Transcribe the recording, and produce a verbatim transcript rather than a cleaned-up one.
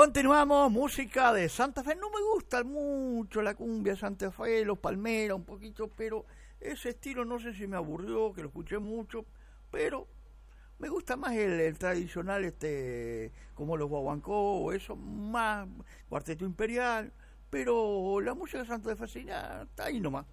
Continuamos, música de Santa Fe. No me gusta mucho la cumbia de Santa Fe, los Palmeras un poquito, pero ese estilo no sé si me aburrió, que lo escuché mucho, pero me gusta más el, el tradicional, este, como los guaguancó o eso, más Cuarteto Imperial, pero la música de Santa Fe está ahí nomás.